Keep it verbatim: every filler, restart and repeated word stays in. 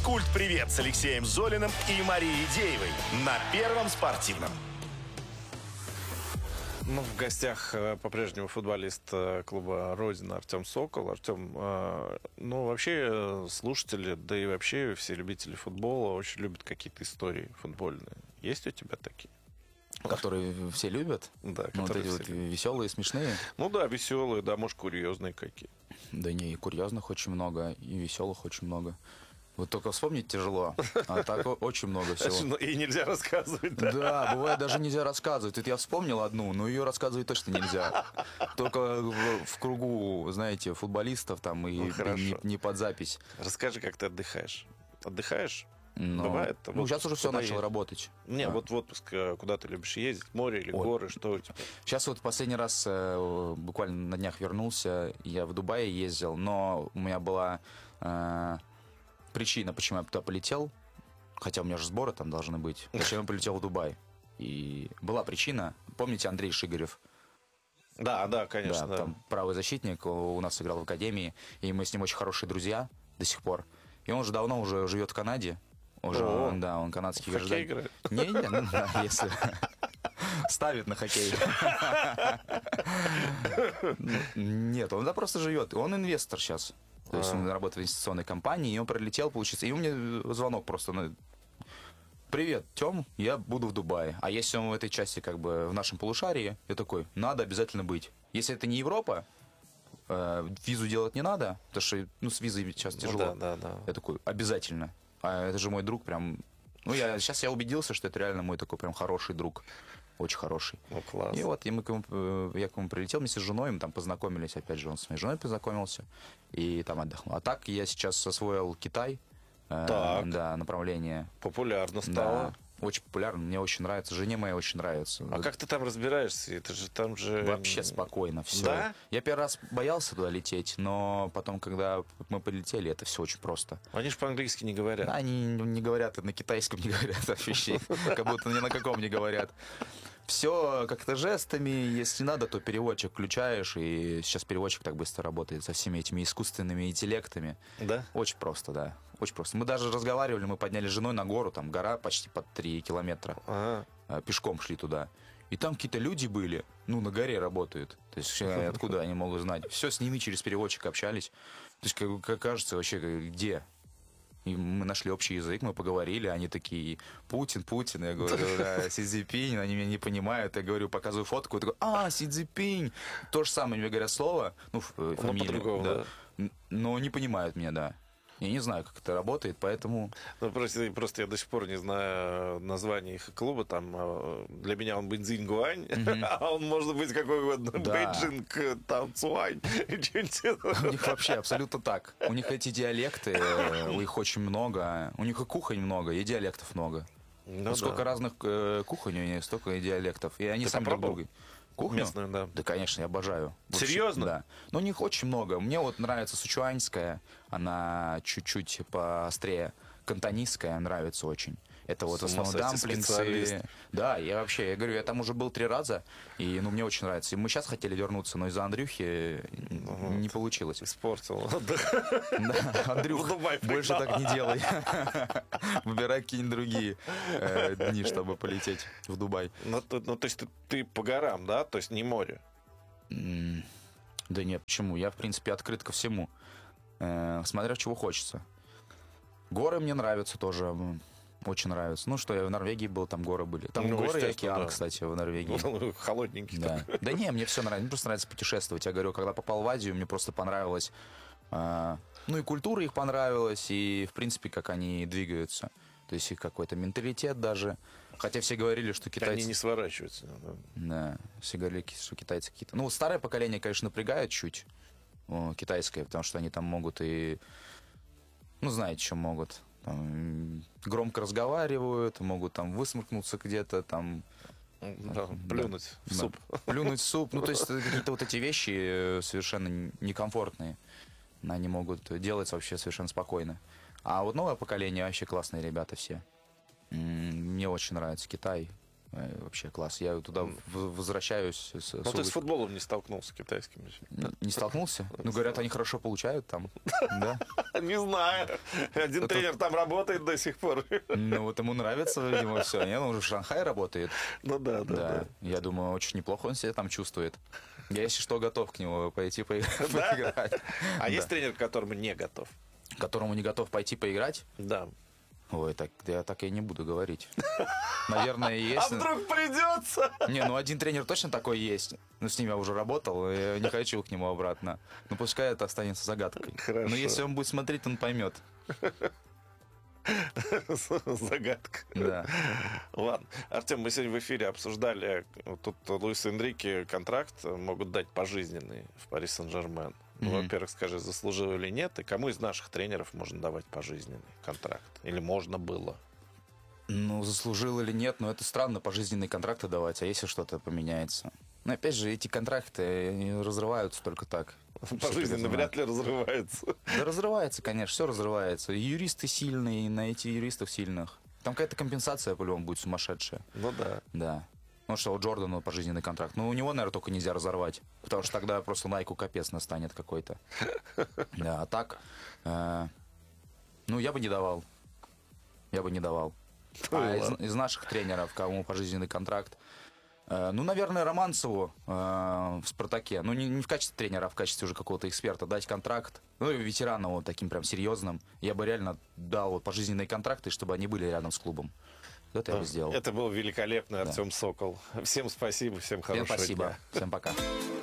Физкульт-привет с Алексеем Золиным и Марией Деевой на Первом спортивном. Ну, в гостях э, по-прежнему футболист э, клуба «Родина» Артем Сокол. Артем, э, ну, вообще э, слушатели, да и вообще все любители футбола очень любят какие-то истории футбольные. Есть у тебя такие? Которые все любят? Да, ну, вот эти вот любят. Веселые, смешные? Ну да, веселые, да, может, курьезные какие. Да не, и курьезных очень много, и веселых очень много. Вот только вспомнить тяжело, а так очень много всего. И нельзя рассказывать, да? Да, бывает, даже нельзя рассказывать. Это я вспомнил одну, но ее рассказывать точно нельзя. Только в, в кругу, знаете, футболистов там и, ну, и не, не под запись. Расскажи, как ты отдыхаешь. Отдыхаешь? Но, Бывает? Ну, вот сейчас уже все начал ездить? работать. Не, а. вот в отпуск куда ты любишь ездить? Море или Ой. горы? Что у тебя? Сейчас вот последний раз э, буквально на днях вернулся. Я в Дубае ездил, но у меня была э, причина, почему я туда полетел. Хотя у меня же сборы там должны быть. Почему я полетел в Дубай. И была причина. Помните Андрей Шигарев? Да, да, конечно. Да, да. там правый защитник у нас играл в академии. И мы с ним очень хорошие друзья до сих пор. И он же давно уже живет в Канаде. Уже, О, он, да, он канадский в хоккей гражданин. играет? Не, не, ну да, если ставит на хоккей. Нет, он да просто живет. Он инвестор сейчас. То есть он работает в инвестиционной компании, и он прилетел, получится. И у меня звонок просто. Ну, привет, Тём, я буду в Дубае. А если он в этой части, как бы, в нашем полушарии, я такой, надо обязательно быть. Если это не Европа, э, визу делать не надо, потому что, ну, с визой сейчас тяжело. Ну, да, да, да. Я такой, обязательно. А это же мой друг прям... Ну, я, сейчас я убедился, что это реально мой такой прям хороший друг. Очень хороший. Ну, класс. И вот и мы к нему, я к нему прилетел вместе с женой, мы там познакомились, опять же, он с моей женой познакомился, и там отдохнул. А так я сейчас освоил Китай. Так. Э, да, направление. Популярно стало. Да, очень популярно, мне очень нравится, жене моей очень нравится. А как ты там разбираешься? Это же там же... Вообще спокойно все. Да? Я первый раз боялся туда лететь, но потом, когда мы полетели, это все очень просто. Они же по-английски не говорят. Да, они не говорят, и на китайском не говорят вообще, как будто ни на каком не говорят. Все как-то жестами, если надо, то переводчик включаешь, и сейчас переводчик так быстро работает со всеми этими искусственными интеллектами. Да? Очень просто, да, очень просто. Мы даже разговаривали, мы подняли с женой на гору, там гора почти под три километра, Ага. пешком шли туда. И там какие-то люди были, ну, на горе работают. То есть откуда они могут знать? Все с ними через переводчик общались. То есть, как, как кажется, вообще, где? И мы нашли общий язык, мы поговорили, они такие, Путин, Путин, я говорю, да, Си Цзиньпинь, они меня не понимают, я говорю, показываю фотку, я такой, а, Си Цзиньпинь, то же самое мне говорят слово, ну, фамилию, по-другому, да, но не понимают меня, да. Я не знаю, как это работает, поэтому... Ну, просто, просто я до сих пор не знаю название их клуба. Там для меня он Бензин Гуань, mm-hmm. а он может быть какой угодно. Да. Бейджинг там Цуань. У них вообще абсолютно так. У них эти диалекты, у них очень много. У них и кухонь много, и диалектов много. Ну, вот сколько да. разных э, кухонь у них, столько и диалектов. И они Ты сами друг друга. Кухню? Местную, да. Да, конечно, я обожаю. Серьезно? Да. Но у них очень много. Мне вот нравится сычуаньская, она чуть-чуть поострее. Кантонистская нравится очень. Это вот в основном дамплинцы. Да, я вообще, я говорю, я там уже был три раза, и ну, мне очень нравится. И мы сейчас хотели вернуться, но из-за Андрюхи угу. не получилось. Испортил. Да, Андрюх, больше так не делай. Выбирай какие-нибудь другие дни, чтобы полететь в Дубай. Ну, то есть ты по горам, да? То есть не море? Да нет, почему? Я, в принципе, открыт ко всему. Смотря чего хочется. Горы мне нравятся тоже. Очень нравится. Ну, что я в Норвегии был, там горы были. Там ну, горы и океан, да. Кстати, в Норвегии. Ну, холодненький. Да. Да не, мне все нравится. Мне просто нравится путешествовать. Я говорю, когда попал в Азию, мне просто понравилось. Э, ну, и культура их понравилась, и, в принципе, как они двигаются. То есть их какой-то менталитет даже. Хотя все говорили, что китайцы... Они не сворачиваются. Да, да все говорили, что китайцы какие-то... Ну, старое поколение, конечно, напрягает чуть. О, китайское, потому что они там могут и... Ну, знаете, что могут... Там, громко разговаривают, могут там высморкнуться где-то, там... Да, плюнуть да, в суп. Да, плюнуть в суп. Ну, то есть какие-то вот эти вещи совершенно некомфортные. Они могут делать вообще совершенно спокойно. А вот новое поколение вообще классные ребята все. Мне очень нравится Китай. э, вообще класс. Я туда в- возвращаюсь. С, с Ну, ты с улыбкой. футболом не столкнулся с китайскими. Н- Не столкнулся? Ну, говорят, они хорошо получают там. Да. Не знаю. Один тренер там работает до сих пор. Ну, вот ему нравится, видимо, все. Нет, он уже в Шанхае работает. Ну да, да, Да. да. Я думаю, очень неплохо он себя там чувствует. Я, если что, готов к нему пойти поиграть. поиграть. А есть тренер, к которому не готов? Которому не готов пойти поиграть? Да. Ой, так я так и не буду говорить. Наверное, А есть. вдруг придется? Не, ну один тренер точно такой есть. Ну, с ним я уже работал, и я не хочу к нему обратно. Ну, пускай это останется загадкой. Хорошо. Но если он будет смотреть, он поймет. Загадка. Да. Ладно. Артем, мы сегодня в эфире обсуждали, вот тут Луис Энрике контракт могут дать пожизненный в Пари Сен-Жермен. Ну, Мгм. во-первых, скажи, заслужил или нет, и кому из наших тренеров можно давать пожизненный контракт? Или можно было? Ну, заслужил или нет, но это странно пожизненные контракты давать, а если что-то поменяется? Но опять же, эти контракты они разрываются только так. Пожизненно вряд ли разрывается. Да разрывается, конечно, все разрывается. И юристы сильные, и найти юристов сильных. Там какая-то компенсация, по-любому, будет сумасшедшая. Ну да. Да. Ну что, у Джордана пожизненный контракт. Ну, у него, наверное, только нельзя разорвать. Потому что тогда просто Найку капец настанет какой-то. Да, а так... э, ну, я бы не давал. Я бы не давал. А из, из наших тренеров, кому пожизненный контракт, э, ну, наверное, Романцеву э, в «Спартаке». Ну, не, не в качестве тренера, а в качестве уже какого-то эксперта дать контракт. Ну, и ветерану вот таким прям серьезным. Я бы реально дал вот пожизненные контракты, чтобы они были рядом с клубом. Это я бы сделал. Это был великолепный Артем Сокол. Всем спасибо, всем Всем хорошего спасибо. дня. Всем пока.